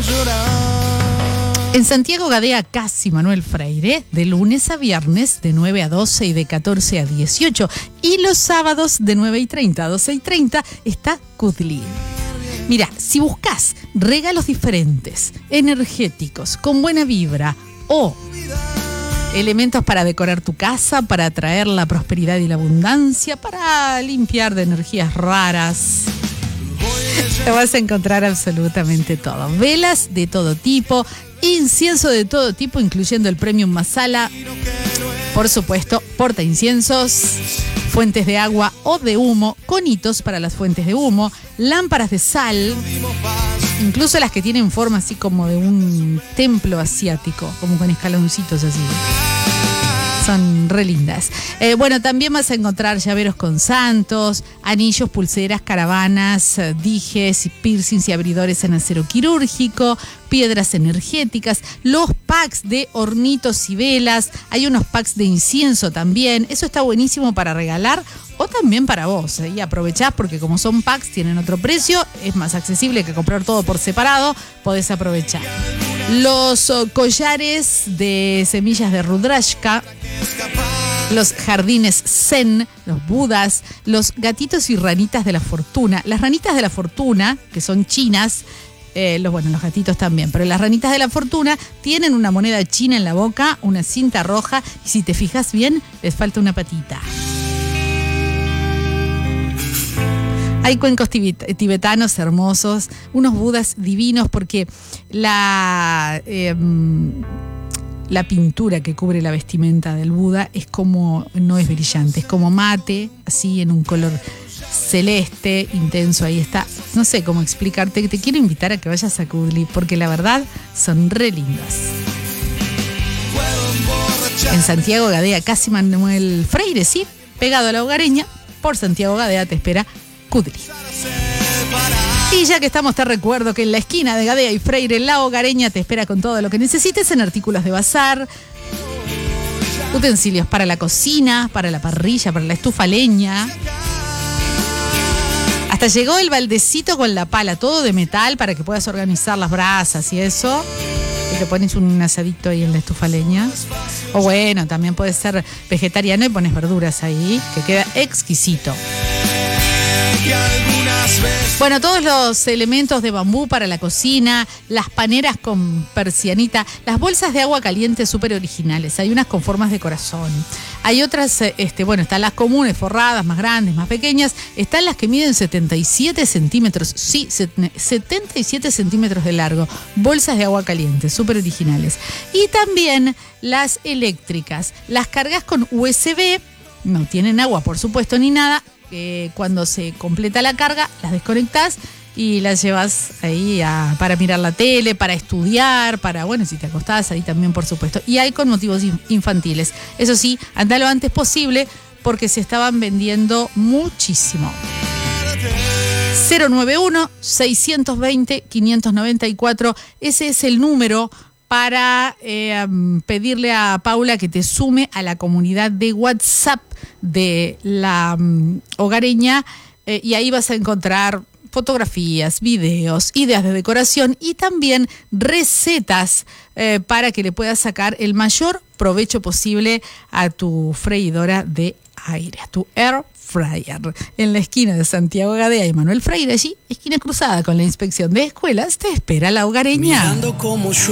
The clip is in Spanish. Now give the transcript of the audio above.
En Santiago Gadea, casi Manuel Freire, de lunes a viernes de 9 a 12 y de 14 a 18. Y los sábados de 9:30 a 12:30 está Kudli. Mira, si buscas regalos diferentes, energéticos, con buena vibra o elementos para decorar tu casa, para atraer la prosperidad y la abundancia, para limpiar de energías raras, te vas a encontrar absolutamente todo. Velas de todo tipo, incienso de todo tipo, incluyendo el Premium Masala, por supuesto, porta inciensos, fuentes de agua o de humo, conitos para las fuentes de humo, lámparas de sal, incluso las que tienen forma así como de un templo asiático, como con escaloncitos así. Son re lindas. Bueno, también vas a encontrar llaveros con santos, anillos, pulseras, caravanas, dijes, piercings y abridores en acero quirúrgico, piedras energéticas, los packs de hornitos y velas, hay unos packs de incienso también. Eso está buenísimo para regalar o también para vos. Y aprovechás porque como son packs tienen otro precio, es más accesible que comprar todo por separado, podés aprovechar. Los collares de semillas de Rudrashka, los jardines zen, los budas, los gatitos y ranitas de la fortuna. Las ranitas de la fortuna, que son chinas, los gatitos también, pero las ranitas de la fortuna tienen una moneda china en la boca, una cinta roja, y si te fijas bien, les falta una patita. Hay cuencos tibetanos hermosos, unos budas divinos, porque la pintura que cubre la vestimenta del Buda no es brillante, es como mate, así en un color celeste, intenso. Ahí está, no sé cómo explicarte, te quiero invitar a que vayas a Kudli, porque la verdad son re lindas. En Santiago Gadea, casi Manuel Freire, sí, pegado a la Hogareña, por Santiago Gadea te espera Kudli. Y ya que estamos, te recuerdo que en la esquina de Gadea y Freire, la Hogareña te espera con todo lo que necesites en artículos de bazar, utensilios para la cocina, para la parrilla, para la estufa a leña. Hasta llegó el baldecito con la pala, todo de metal para que puedas organizar las brasas y eso. Y te pones un asadito ahí en la estufa a leña. O bueno, también puedes ser vegetariano y pones verduras ahí, que queda exquisito. Bueno, todos los elementos de bambú para la cocina, las paneras con persianita, las bolsas de agua caliente súper originales. Hay unas con formas de corazón. Hay otras, están las comunes, forradas, más grandes, más pequeñas. Están las que miden 77 centímetros. Sí, 77 centímetros de largo. Bolsas de agua caliente, súper originales. Y también las eléctricas. Las cargas con USB, no tienen agua, por supuesto, ni nada. Cuando se completa la carga, las desconectás y las llevas ahí para mirar la tele, para estudiar, si te acostás ahí también, por supuesto. Y hay con motivos infantiles. Eso sí, anda lo antes posible porque se estaban vendiendo muchísimo. 091-620-594, ese es el número para pedirle a Paula que te sume a la comunidad de WhatsApp de la Hogareña, y ahí vas a encontrar fotografías, videos, ideas de decoración y también recetas para que le puedas sacar el mayor provecho posible a tu freidora de aire, a tu air fryer. En la esquina de Santiago Gadea y Manuel Freire, allí, esquina cruzada con la inspección de escuelas, te espera la Hogareña.